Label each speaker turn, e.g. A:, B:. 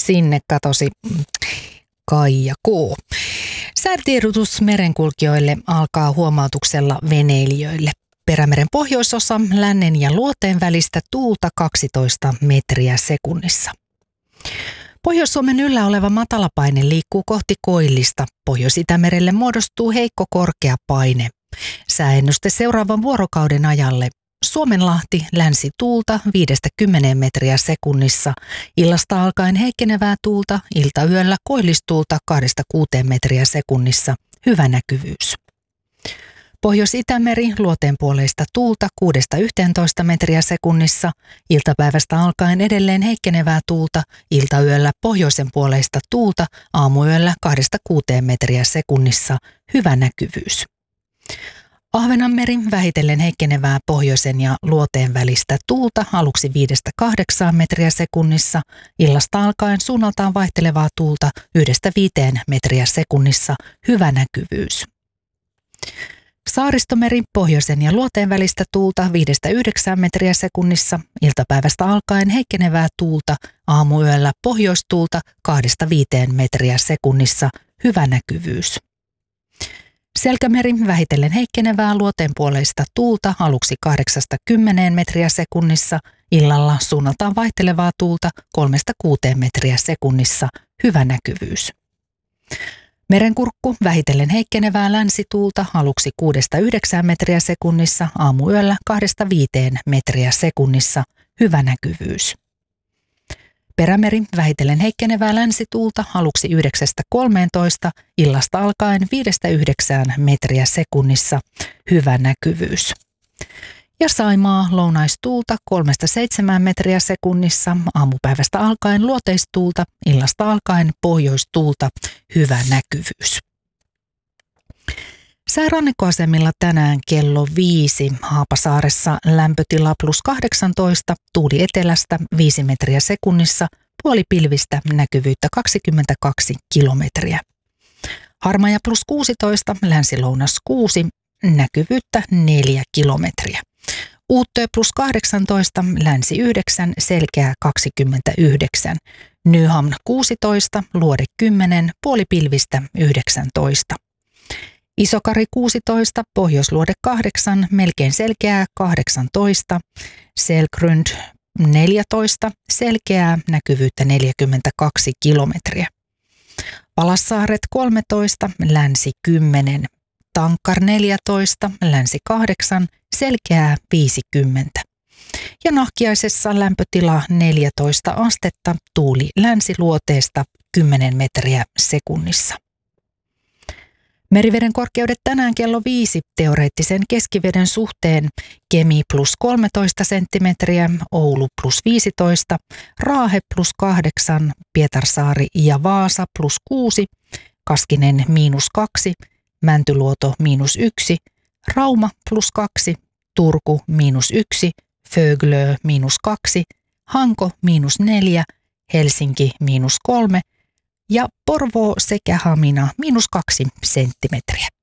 A: sinne katosi Kaija K. Säätiedotus merenkulkijoille alkaa huomautuksella veneilijöille. Perämeren pohjoisosa lännen ja luoteen välistä tuulta 12 metriä sekunnissa. Pohjois-Suomen yllä oleva matalapaine liikkuu kohti koillista. Pohjois-Itämerelle muodostuu heikko korkea paine. Sääennuste seuraavan vuorokauden ajalle. Suomenlahti länsituulta 5-10 metriä sekunnissa. Illasta alkaen heikkenevää tuulta, iltayöllä koillistuulta 2-6 metriä sekunnissa. Hyvä näkyvyys. Pohjois-Itämeri luoteenpuoleista tuulta 6-11 metriä sekunnissa. Iltapäivästä alkaen edelleen heikkenevää tuulta, iltayöllä pohjoisen puoleista tuulta, aamuyöllä 2-6 metriä sekunnissa. Hyvä näkyvyys. Ahvenanmeri vähitellen heikkenevää pohjoisen ja luoteen välistä tuulta aluksi 5-8 metriä sekunnissa. Illasta alkaen suunnaltaan vaihtelevaa tuulta 1-5 metriä sekunnissa. Hyvä näkyvyys. Saaristomeri pohjoisen ja luoteen välistä tuulta 5-9 metriä sekunnissa. Iltapäivästä alkaen heikkenevää tuulta, aamuyöllä pohjoistuulta 2-5 metriä sekunnissa. Hyvä näkyvyys. Selkämeri vähitellen heikkenevää luoteenpuoleista tuulta aluksi 8-10 metriä sekunnissa. Illalla suunnaltaan vaihtelevaa tuulta 3-6 metriä sekunnissa. Hyvä näkyvyys. Merenkurkku vähitellen heikkenevää länsituulta aluksi 6-9 metriä sekunnissa, aamuyöllä 2-5 metriä sekunnissa. Hyvä näkyvyys. Perämeri vähitellen heikkenevää länsituulta aluksi 9-13, illasta alkaen 5-9 metriä sekunnissa. Hyvä näkyvyys. Ja Saimaa lounaistuulta 3-7 metriä sekunnissa, aamupäivästä alkaen luoteistuulta, illasta alkaen pohjoistuulta. Hyvä näkyvyys. Säärannikkoasemilla tänään kello 5 Haapasaaressa lämpötila +18, tuuli etelästä 5 metriä sekunnissa, puolipilvistä, näkyvyyttä 22 kilometriä. Harmaja +16, länsi-lounas 6, näkyvyyttä 4 kilometriä. Uuttöö +18, länsi 9, selkeää 29. Nyhamn 16, luode 10, puolipilvistä 19. Isokari 16, pohjoisluode 8, melkein selkeää 18. Selkrund 14, selkeää, näkyvyyttä 42 kilometriä. Palassaaret 13, länsi 10. Tankkar 14, länsi 8, selkeää 50. Ja Nahkiaisessa lämpötila 14 astetta, tuuli länsiluoteesta 10 metriä sekunnissa. Meriveden korkeudet tänään kello 5 teoreettisen keskiveden suhteen: Kemi +13 senttimetriä, Oulu +15, Raahe +8, Pietarsaari ja Vaasa +6, Kaskinen -2, Mäntyluoto -1, Rauma +2, Turku -1, Föglö -2, Hanko -4, Helsinki -3 ja Porvoo sekä Hamina -2 senttimetriä.